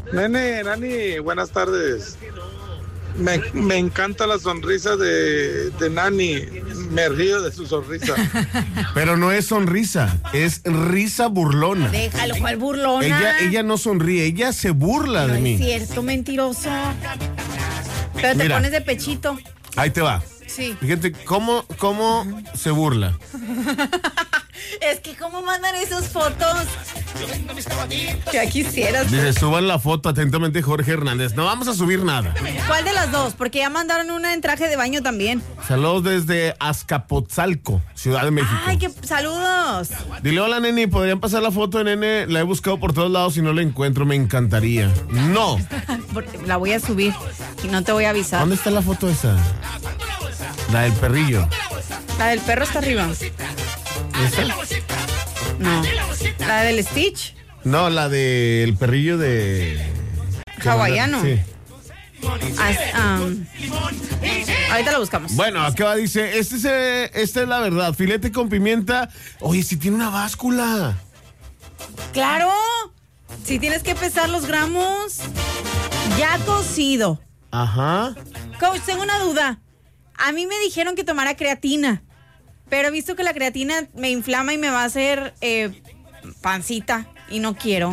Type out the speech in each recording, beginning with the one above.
Nene, Nani, buenas tardes. Me encanta la sonrisa de Nani. Me río de su sonrisa. Pero no es sonrisa, es risa burlona. Déjalo, ¿cuál burlona? Ella no sonríe, ella se burla de mí. Es cierto, mentiroso. Pero te pones de pechito. Ahí te va. Sí. Fíjate cómo se burla. Es que cómo mandan esas fotos. Ya quisieras. Dice, suban la foto atentamente, Jorge Hernández. No vamos a subir nada. ¿Cuál de las dos? Porque ya mandaron una en traje de baño también. Saludos desde Azcapotzalco, Ciudad de México. Ay, qué saludos. Dile, hola, Neni, ¿podrían pasar la foto de Nene? La he buscado por todos lados y no la encuentro, me encantaría. No. Porque la voy a subir y no te voy a avisar. ¿Dónde está la foto esa? La del perrillo. La del perro está arriba. ¿Esa? No. ¿La del Stitch? No, la del perrillo de... Hawaiano. Sí. Ahorita la buscamos. Bueno, acá dice, esta es la verdad, filete con pimienta. Oye, si tiene una báscula. ¡Claro! Si tienes que pesar los gramos. Ya cocido. Ajá. Coach, tengo una duda. A mí me dijeron que tomara creatina, pero he visto que la creatina me inflama y me va a hacer pancita y no quiero.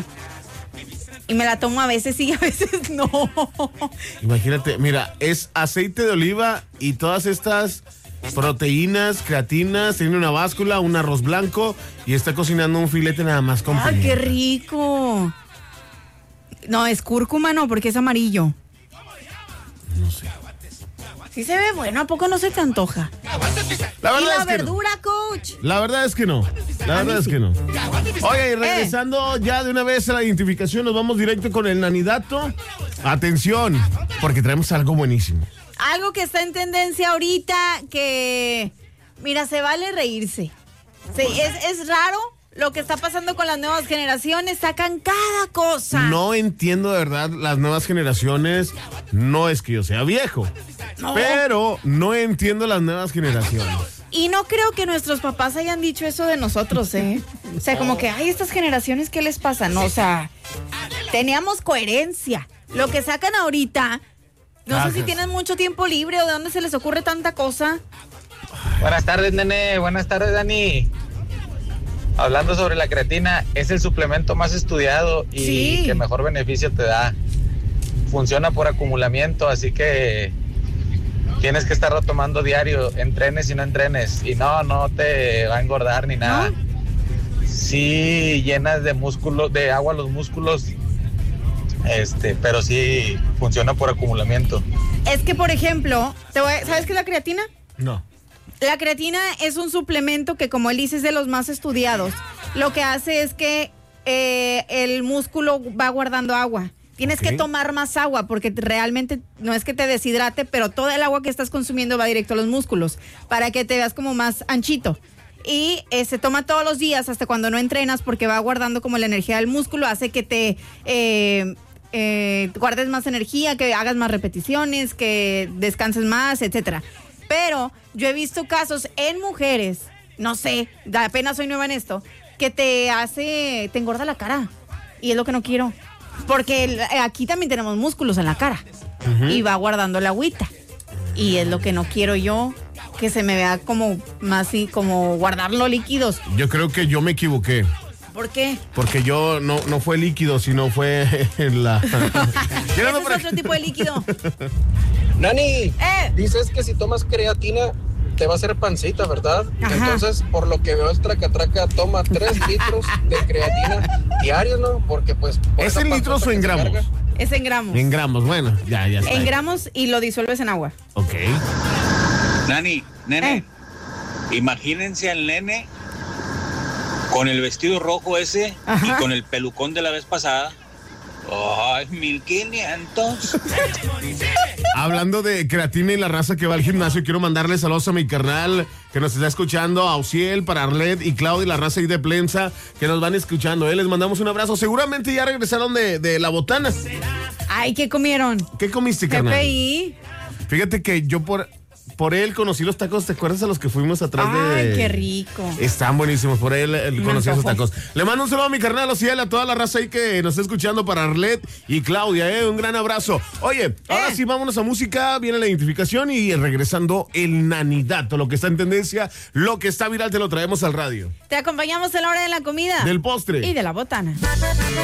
Y me la tomo a veces sí y a veces no. Imagínate, mira, es aceite de oliva y todas estas proteínas, creatinas, tiene una báscula, un arroz blanco y está cocinando un filete nada más con ¡Ah, pimienta. qué rico! No, es cúrcuma, no, porque es amarillo. No sé. Sí se ve bueno, ¿a poco no se te antoja? La verdad ¿Y la es que verdura, no. coach? La verdad es que no. La verdad es que no. Oye, y regresando ya de una vez a la identificación, nos vamos directo con el nanidato. Atención, porque traemos algo buenísimo. Algo que está en tendencia ahorita, que, mira, se vale reírse. Sí, es raro lo que está pasando con las nuevas generaciones, sacan cada cosa. No entiendo de verdad las nuevas generaciones, no es que yo sea viejo, pero no entiendo las nuevas generaciones. Y no creo que nuestros papás hayan dicho eso de nosotros, ¿eh? O sea, como que, ay, estas generaciones, ¿qué les pasa? No, o sea, teníamos coherencia. Lo que sacan ahorita, no sé si tienen mucho tiempo libre o de dónde se les ocurre tanta cosa. Buenas tardes, nene. Buenas tardes, Dani. Hablando sobre la creatina, es el suplemento más estudiado y que mejor beneficio te da. Funciona por acumulamiento, así que tienes que estarlo tomando diario, entrenes y no entrenes. Y no te va a engordar ni nada. ¿No? Sí llenas de músculo, de agua los músculos, pero sí funciona por acumulamiento. Es que, por ejemplo, ¿sabes qué es la creatina? No. La creatina es un suplemento que, como él dice, es de los más estudiados. Lo que hace es que el músculo va guardando agua. Tienes que tomar más agua porque realmente no es que te deshidrate, pero toda el agua que estás consumiendo va directo a los músculos para que te veas como más anchito. Y se toma todos los días hasta cuando no entrenas porque va guardando como la energía del músculo, hace que te guardes más energía, que hagas más repeticiones, que descanses más, etcétera. Pero yo he visto casos en mujeres, no sé, apenas soy nueva en esto, que te engorda la cara. Y es lo que no quiero. Porque aquí también tenemos músculos en la cara. Uh-huh. Y va guardando la agüita. Y es lo que no quiero yo, que se me vea como más así, como guardarlo líquidos. Yo creo que yo me equivoqué. ¿Por qué? Porque yo no fue líquido, sino fue la... Ese es otro tipo de líquido. Nani, dices que si tomas creatina te va a hacer pancita, ¿verdad? Ajá. Entonces, por lo que veo, el Traca toma 3 litros de creatina diarios, ¿no? Porque pues... ¿Es en litros o en gramos? Es en gramos. En gramos, bueno, ya está. En gramos y lo disuelves en agua. Ok. Nene, imagínense al nene con el vestido rojo ese. Ajá. Y con el pelucón de la vez pasada. ¡Ay, 1500! Hablando de creatina y la raza que va al gimnasio, quiero mandarle saludos a mi carnal que nos está escuchando, a Ociel, para Arlet y Claudia y la raza ahí de Plensa que nos van escuchando. Les mandamos un abrazo. Seguramente ya regresaron de la botana. Ay, ¿qué comieron? ¿Qué comiste, carnal? PPI. Fíjate que yo por él conocí los tacos, ¿te acuerdas a los que fuimos atrás de? Ay, qué rico. Están buenísimos, por él conocí esos tacos. Le mando un saludo a mi carnal Ociel, a toda la raza ahí que nos está escuchando, para Arlet y Claudia, un gran abrazo. Oye, ahora sí, vámonos a música, viene la identificación y regresando el nanidato, lo que está en tendencia, lo que está viral, te lo traemos al radio. Te acompañamos en la hora de la comida. Del postre. Y de la botana.